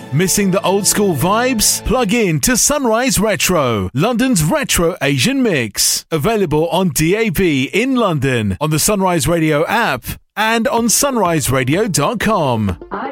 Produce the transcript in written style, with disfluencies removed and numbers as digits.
Missing the old school vibes? Plug in to Sunrise Retro, London's retro Asian mix. Available on DAB in London, on the Sunrise Radio app, and on sunriseradio.com.